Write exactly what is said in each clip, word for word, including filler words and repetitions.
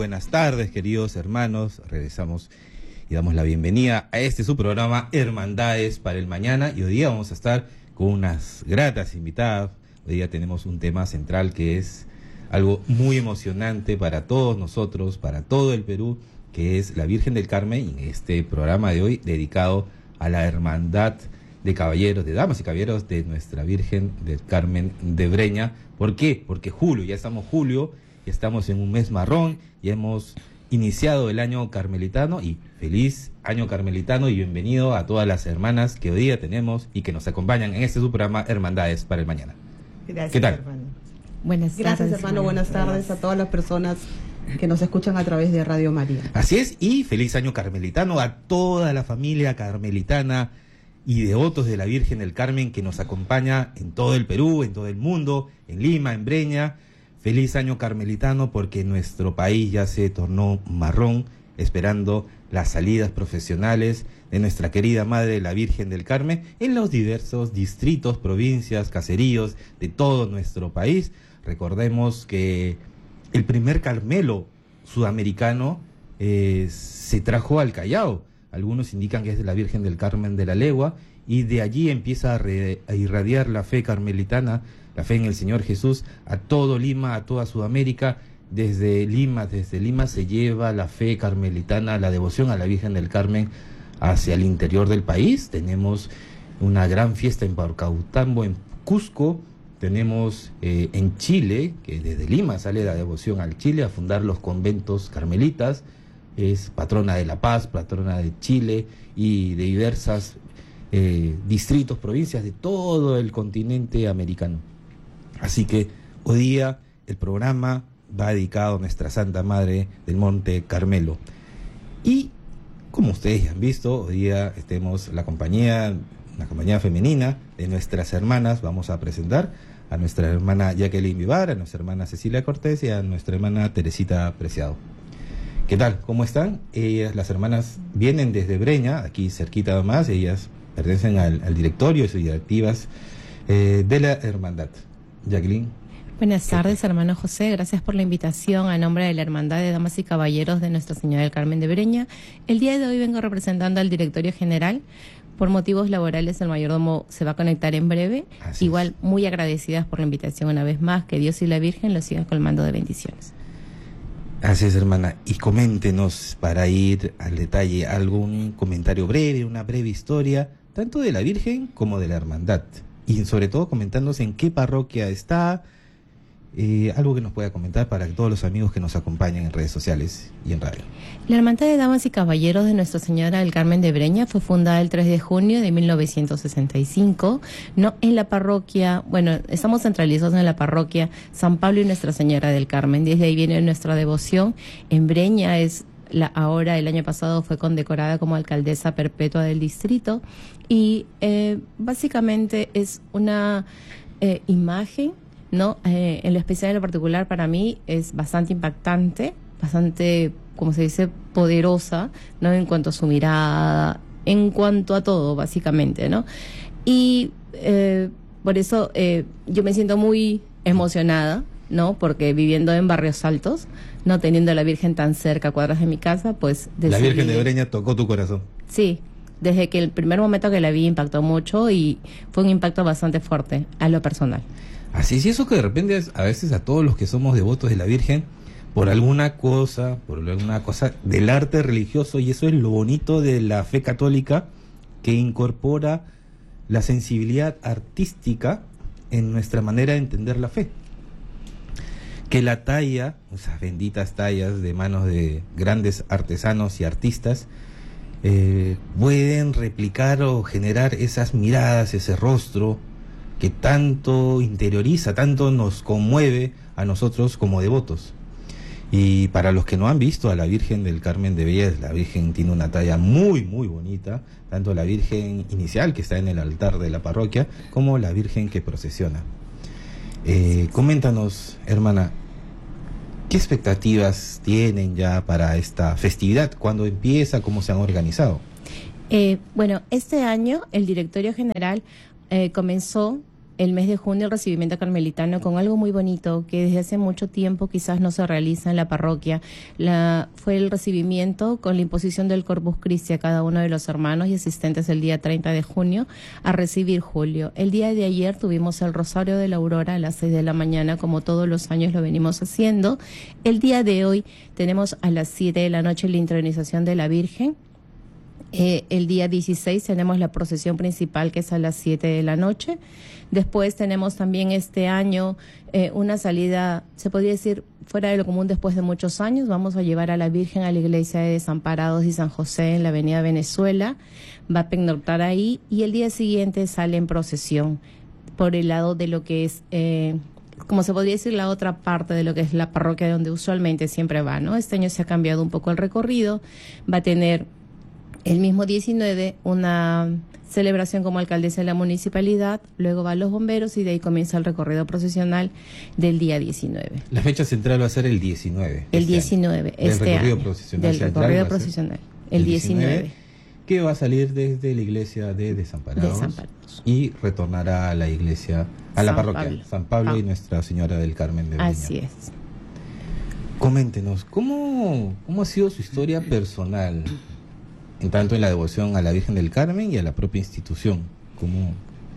buenas tardes, queridos hermanos. Regresamos y damos la bienvenida a este su programa Hermandades para el Mañana. Y hoy día vamos a estar con unas gratas invitadas. Hoy día tenemos un tema central que es algo muy emocionante para todos nosotros, para todo el Perú, que es la Virgen del Carmen, y este programa de hoy dedicado a la hermandad de caballeros, de damas y caballeros de nuestra Virgen del Carmen de Breña. ¿Por qué? Porque julio, ya estamos julio, ya estamos en un mes marrón, y hemos iniciado el año carmelitano, y feliz año carmelitano y bienvenido a todas las hermanas que hoy día tenemos y que nos acompañan en este su programa Hermandades para el Mañana. Gracias, ¿qué tal? Hermano. Buenas tardes. Gracias, hermano. Buenas tardes a todas las personas que nos escuchan a través de Radio María. Así es, y feliz año carmelitano a toda la familia carmelitana y devotos de la Virgen del Carmen que nos acompaña en todo el Perú, en todo el mundo, en Lima, en Breña. Feliz año carmelitano, porque nuestro país ya se tornó marrón, esperando las salidas profesionales de nuestra querida Madre la Virgen del Carmen en los diversos distritos, provincias, caseríos de todo nuestro país. Recordemos que el primer Carmelo sudamericano eh, se trajo al Callao. Algunos indican que es de la Virgen del Carmen de la Legua, y de allí empieza a, re, a irradiar la fe carmelitana, la fe en el Señor Jesús, a todo Lima, a toda Sudamérica. Desde Lima, desde Lima se lleva la fe carmelitana, la devoción a la Virgen del Carmen hacia el interior del país. Tenemos una gran fiesta en Paucautambo, en Cusco. Tenemos eh, en Chile, que desde Lima sale la devoción al Chile a fundar los conventos carmelitas. Es patrona de La Paz, patrona de Chile y de diversas eh, distritos, provincias de todo el continente americano. Así que hoy día el programa va dedicado a nuestra Santa Madre del Monte Carmelo. Y como ustedes ya han visto, hoy día tenemos la compañía, la compañía femenina de nuestras hermanas. Vamos a presentar a nuestra hermana Jacqueline Vivar, a nuestra hermana Cecilia Cortés y a nuestra hermana Teresita Preciado. ¿Qué tal? ¿Cómo están? Ellas, las hermanas, vienen desde Breña, aquí cerquita nomás. Ellas pertenecen al, al directorio y sus directivas eh, de la hermandad. Jacqueline. Buenas tardes, hermano José. Gracias por la invitación a nombre de la Hermandad de Damas y Caballeros de Nuestra Señora del Carmen de Breña. El día de hoy vengo representando al directorio general. Por motivos laborales, el mayordomo se va a conectar en breve. Así Igual, es. Muy agradecidas por la invitación una vez más. Que Dios y la Virgen los sigan colmando de bendiciones. Así es, hermana. Y coméntenos, para ir al detalle, algún comentario breve, una breve historia, tanto de la Virgen como de la hermandad. Y sobre todo comentándonos en qué parroquia está, eh, algo que nos pueda comentar para todos los amigos que nos acompañan en redes sociales y en radio. La Hermandad de Damas y Caballeros de Nuestra Señora del Carmen de Breña fue fundada el tres de junio de mil novecientos sesenta y cinco, no en la parroquia, bueno, estamos centralizados en la parroquia San Pablo y Nuestra Señora del Carmen. Desde ahí viene nuestra devoción. En Breña es la, ahora, el año pasado fue condecorada como alcaldesa perpetua del distrito, y eh, básicamente es una eh, imagen, ¿no? Eh, en lo especial, en lo particular, para mí es bastante impactante, bastante, como se dice, poderosa, ¿no? En cuanto a su mirada, en cuanto a todo, básicamente, ¿no? Y eh, por eso eh, yo me siento muy emocionada, ¿no? Porque viviendo en Barrios Altos, no teniendo a la Virgen tan cerca, a cuadras de mi casa, pues decidí... La Virgen de Breña tocó tu corazón. Sí, desde que el primer momento que la vi impactó mucho, y fue un impacto bastante fuerte a lo personal. Así es, y eso que de repente a veces a todos los que somos devotos de la Virgen, por alguna cosa, por alguna cosa del arte religioso, y eso es lo bonito de la fe católica, que incorpora la sensibilidad artística en nuestra manera de entender la fe. Que la talla, esas benditas tallas de manos de grandes artesanos y artistas, eh, pueden replicar o generar esas miradas, ese rostro que tanto interioriza, tanto nos conmueve a nosotros como devotos. Y para los que no han visto a la Virgen del Carmen de Breña, la Virgen tiene una talla muy, muy bonita, tanto la Virgen inicial que está en el altar de la parroquia, como la Virgen que procesiona. Eh, coméntanos, hermana, ¿qué expectativas tienen ya para esta festividad? ¿Cuándo empieza? ¿Cómo se han organizado? Eh, bueno, este año el directorio general eh, comenzó el mes de junio el recibimiento carmelitano con algo muy bonito que desde hace mucho tiempo quizás no se realiza en la parroquia. La, fue el recibimiento con la imposición del Corpus Christi a cada uno de los hermanos y asistentes el día treinta de junio a recibir Julio. El día de ayer tuvimos el Rosario de la Aurora a las seis de la mañana, como todos los años lo venimos haciendo. El día de hoy tenemos a las siete de la noche la intronización de la Virgen. Eh, el día dieciséis tenemos la procesión principal, que es a las siete de la noche. Después tenemos también este año eh, una salida, se podría decir, fuera de lo común después de muchos años. Vamos a llevar a la Virgen a la iglesia de Desamparados y San José en la avenida Venezuela. Va a pernoctar ahí y el día siguiente sale en procesión por el lado de lo que es, eh, como se podría decir, la otra parte de lo que es la parroquia donde usualmente siempre va, ¿no? Este año se ha cambiado un poco el recorrido. Va a tener el mismo diecinueve una celebración como alcaldesa de la municipalidad, luego van los bomberos y de ahí comienza el recorrido procesional del día diecinueve. La fecha central va a ser el diecinueve. El este diecinueve, año. este Del recorrido año. procesional. Del recorrido procesional, el diecinueve. Que va a salir desde la iglesia de Desamparados, Desamparados. Y retornará a la iglesia, a la San parroquia Pablo. San Pablo Ah. y Nuestra Señora del Carmen de Breña. Así es. Coméntenos, ¿cómo, cómo ha sido su historia personal, en tanto en la devoción a la Virgen del Carmen y a la propia institución? ¿Cómo?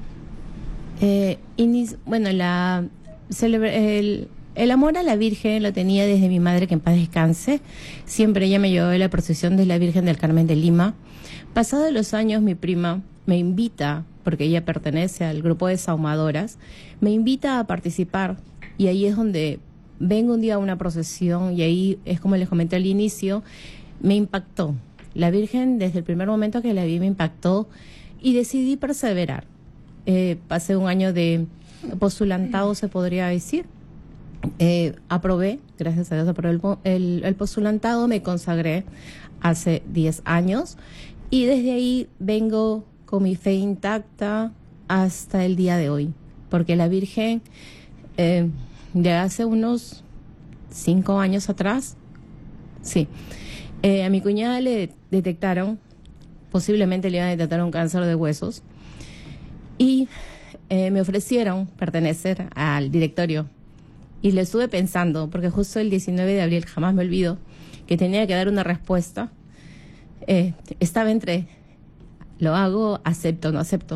Eh, inici- bueno, la celebra- el, el amor a la Virgen lo tenía desde mi madre, que en paz descanse. Siempre ella me llevaba a la procesión de la Virgen del Carmen de Lima. Pasados los años, mi prima me invita, porque ella pertenece al grupo de sahumadoras, me invita a participar y ahí es donde vengo un día a una procesión y ahí es como les comenté al inicio, me impactó. La Virgen desde el primer momento que la vi me impactó y decidí perseverar. Eh, pasé un año de postulantado, se podría decir. Eh, aprobé, gracias a Dios aprobé el, el, el postulantado, me consagré hace diez años y desde ahí vengo con mi fe intacta hasta el día de hoy, porque la Virgen eh, de hace unos cinco años atrás, sí, eh, a mi cuñada le detectaron, posiblemente le iban a detectar un cáncer de huesos y eh, me ofrecieron pertenecer al directorio. Y le estuve pensando, porque justo el diecinueve de abril, jamás me olvido, que tenía que dar una respuesta. Eh, estaba entre, lo hago, acepto, no acepto.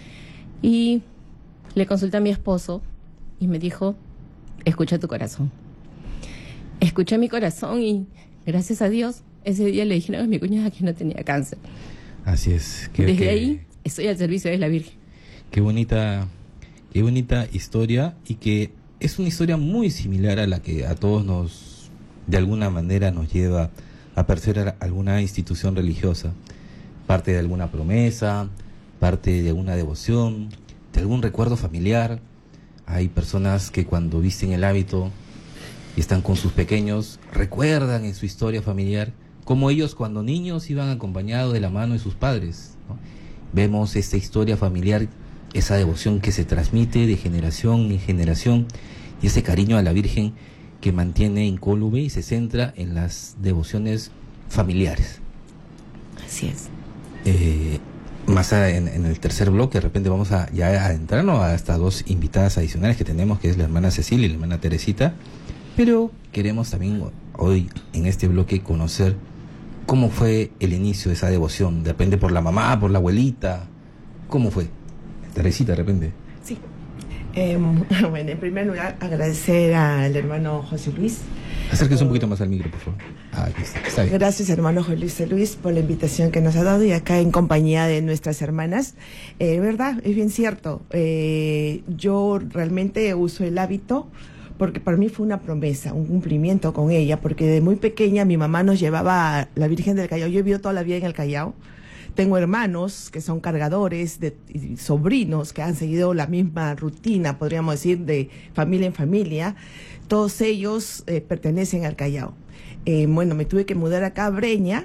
Y le consulté a mi esposo y me dijo, escucha tu corazón. Escuché mi corazón y, gracias a Dios, ese día le dijeron a mi cuñada que no tenía cáncer. Así es. Que, Desde que, ahí estoy al servicio de la Virgen. Qué bonita, qué bonita historia, y que es una historia muy similar a la que a todos nos, de alguna manera, nos lleva a perseguir alguna institución religiosa, parte de alguna promesa, parte de alguna devoción, de algún recuerdo familiar. Hay personas que cuando visten el hábito y están con sus pequeños, recuerdan en su historia familiar cómo ellos cuando niños iban acompañados de la mano de sus padres, ¿no? Vemos esta historia familiar, esa devoción que se transmite de generación en generación, y ese cariño a la Virgen que mantiene incólume y se centra en las devociones familiares. Así es. Eh, más a, en, en el tercer bloque, de repente vamos a ya a adentrarnos a estas dos invitadas adicionales que tenemos, que es la hermana Cecilia y la hermana Teresita, pero queremos también hoy en este bloque conocer cómo fue el inicio de esa devoción. De repente por la mamá, por la abuelita, ¿cómo fue? Teresita, de repente. Sí. Eh, bueno, en primer lugar, agradecer al hermano José Luis. Acérquese un poquito más al micro, por favor. Ah, aquí está. Está bien. Gracias, hermano José Luis, por la invitación que nos ha dado y acá en compañía de nuestras hermanas. Eh, ¿Verdad? Es bien cierto. Eh, yo realmente uso el hábito porque para mí fue una promesa, un cumplimiento con ella, porque de muy pequeña mi mamá nos llevaba a la Virgen del Callao. Yo he vivido toda la vida en el Callao. Tengo hermanos que son cargadores, de, y sobrinos que han seguido la misma rutina, podríamos decir, de familia en familia. Todos ellos eh, pertenecen al Callao. Eh, bueno, me tuve que mudar acá a Breña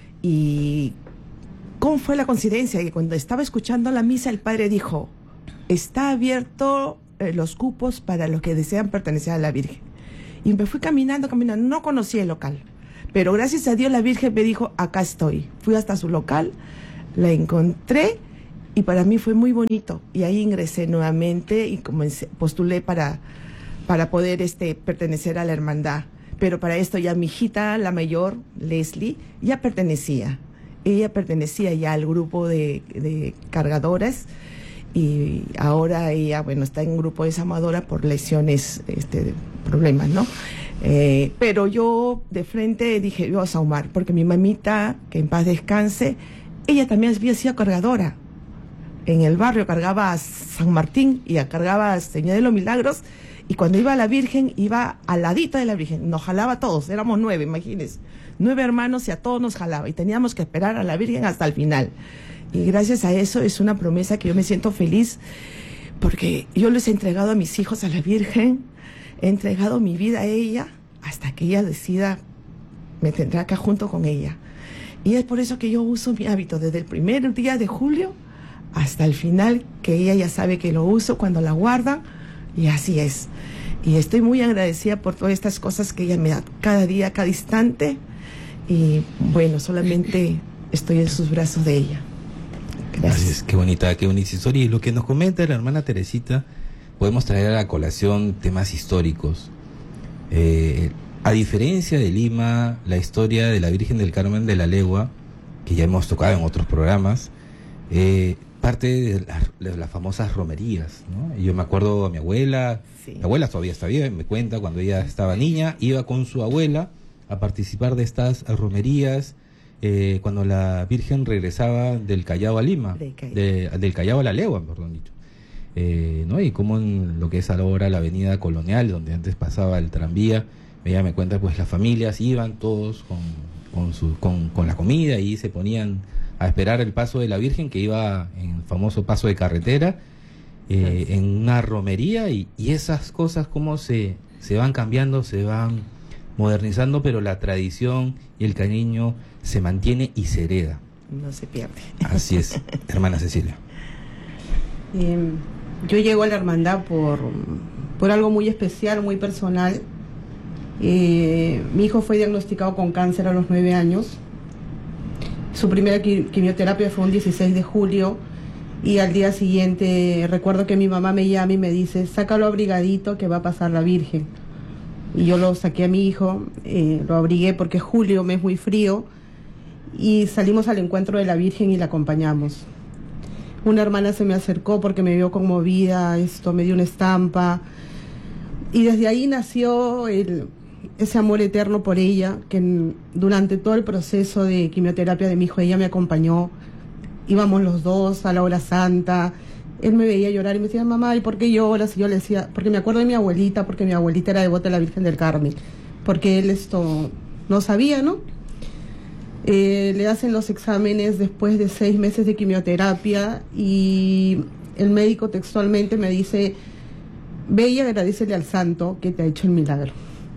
y ¿cómo fue la coincidencia? Que cuando estaba escuchando la misa el padre dijo, está abierto eh, los cupos para los que desean pertenecer a la Virgen. Y me fui caminando, caminando, no conocía el local. Pero gracias a Dios la Virgen me dijo, acá estoy. Fui hasta su local, la encontré Y para mí fue muy bonito. Y ahí ingresé nuevamente y comencé, postulé para, para poder este, pertenecer a la hermandad. Pero para esto ya mi hijita, la mayor, Leslie, ya pertenecía. Ella pertenecía ya al grupo de, de cargadoras. Y ahora ella, bueno, está en un grupo de Samadora por lesiones, este, problemas, ¿no? Eh, pero yo de frente dije, yo a Saumar, porque mi mamita, que en paz descanse, ella también había sido cargadora. En el barrio cargaba a San Martín y cargaba a Señor de los Milagros, y cuando iba a la Virgen, iba al ladito de la Virgen, nos jalaba a todos, éramos nueve, imagínense, nueve hermanos y a todos nos jalaba, y teníamos que esperar a la Virgen hasta el final. Y gracias a eso es una promesa que yo me siento feliz, porque yo les he entregado a mis hijos a la Virgen, he entregado mi vida a ella, hasta que ella decida, me tendrá acá junto con ella. Y es por eso que yo uso mi hábito, desde el primer día de julio hasta el final, que ella ya sabe que lo uso cuando la guarda, y así es. Y estoy muy agradecida por todas estas cosas que ella me da cada día, cada instante, y bueno, solamente estoy en sus brazos de ella. Gracias. Así es, qué bonita, qué bonita historia. Y lo que nos comenta la hermana Teresita, podemos traer a la colación temas históricos. Eh, a diferencia de Lima, la historia de la Virgen del Carmen de la Legua, que ya hemos tocado en otros programas, eh, parte de las, de las famosas romerías, ¿no? Yo me acuerdo a mi abuela, sí. Mi abuela todavía está viva, me cuenta, cuando ella estaba niña, iba con su abuela a participar de estas romerías, eh, cuando la Virgen regresaba del Callao a Lima, de Callao. De, del Callao a la Legua, perdón dicho. Eh, ¿no? Y como en lo que es ahora la avenida Colonial, donde antes pasaba el tranvía, ella me cuenta, pues las familias iban todos con, con, su, con, con la comida y se ponían a esperar el paso de la Virgen, que iba en el famoso paso de carretera, eh, sí. En una romería, y, y esas cosas como se, se van cambiando, se van modernizando, pero la tradición y el cariño se mantiene y se hereda. No se pierde. Así es, hermana Cecilia. Eh, yo llego a la hermandad por, por algo muy especial, muy personal. Eh, mi hijo fue diagnosticado con cáncer a los nueve años. Su primera quimioterapia fue un dieciséis de julio, y al día siguiente recuerdo que mi mamá me llama y me dice, sácalo abrigadito que va a pasar la Virgen. Y yo lo saqué a mi hijo, eh, lo abrigué porque julio, mes muy frío, y salimos al encuentro de la Virgen y la acompañamos. Una hermana se me acercó porque me vio conmovida, esto, me dio una estampa, y desde ahí nació el... ese amor eterno por ella, que en, durante todo el proceso de quimioterapia de mi hijo, ella me acompañó, íbamos los dos a la hora santa, él me veía llorar y me decía, mamá, ¿y por qué lloras? Y yo le decía, porque me acuerdo de mi abuelita, porque mi abuelita era devota de la Virgen del Carmen, porque él esto no sabía, ¿no? Eh, le hacen los exámenes después de seis meses de quimioterapia, y el médico textualmente me dice, ve y agradécele al santo que te ha hecho el milagro.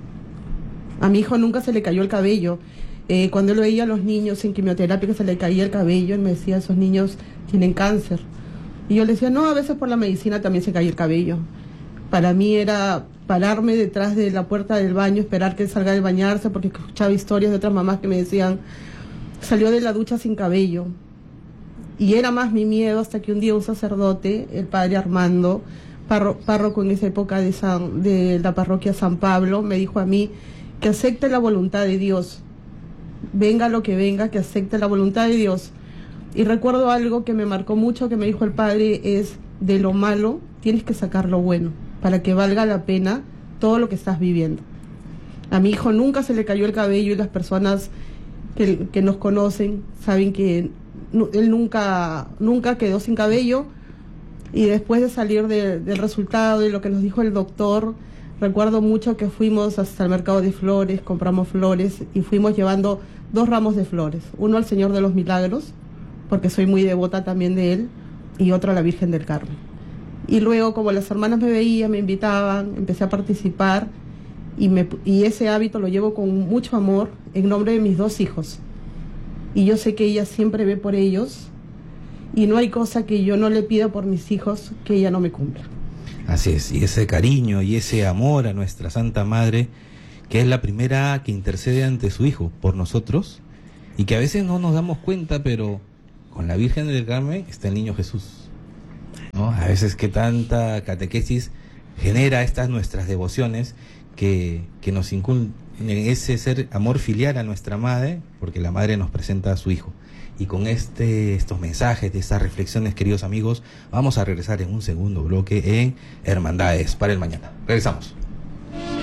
A mi hijo nunca se le cayó el cabello. Eh, cuando él veía a los niños en quimioterapia que se le caía el cabello, él me decía, esos niños tienen cáncer. Y yo le decía, no, a veces por la medicina también se cae el cabello. Para mí era pararme detrás de la puerta del baño, esperar que él salga de bañarse, porque escuchaba historias de otras mamás que me decían, salió de la ducha sin cabello. Y era más mi miedo hasta que un día un sacerdote, el padre Armando, párro, párroco en esa época de, San, de la parroquia San Pablo, me dijo a mí que acepte la voluntad de Dios. Venga lo que venga, que acepte la voluntad de Dios. Y recuerdo algo que me marcó mucho, que me dijo el padre, es de lo malo tienes que sacar lo bueno, para que valga la pena todo lo que estás viviendo. A mi hijo nunca se le cayó el cabello, y las personas que, que nos conocen saben que él nunca, nunca quedó sin cabello. Y después de salir de, del resultado y lo que nos dijo el doctor, recuerdo mucho que fuimos hasta el mercado de flores, compramos flores y fuimos llevando dos ramos de flores. Uno al Señor de los Milagros, porque soy muy devota también de él, y otro a la Virgen del Carmen. Y luego, como las hermanas me veían, me invitaban, empecé a participar, y, me, y ese hábito lo llevo con mucho amor en nombre de mis dos hijos. Y yo sé que ella siempre ve por ellos, y no hay cosa que yo no le pida por mis hijos que ella no me cumpla. Así es, y ese cariño y ese amor a nuestra Santa Madre, que es la primera que intercede ante su Hijo por nosotros, y que a veces no nos damos cuenta, pero con la Virgen del Carmen está el Niño Jesús, ¿no? A veces que tanta catequesis genera estas nuestras devociones que, que nos inculcan ese ser amor filial a nuestra madre, porque la madre nos presenta a su hijo. Y con este, estos mensajes, de estas reflexiones, queridos amigos, vamos a regresar en un segundo bloque en Hermandades para el Mañana. Regresamos.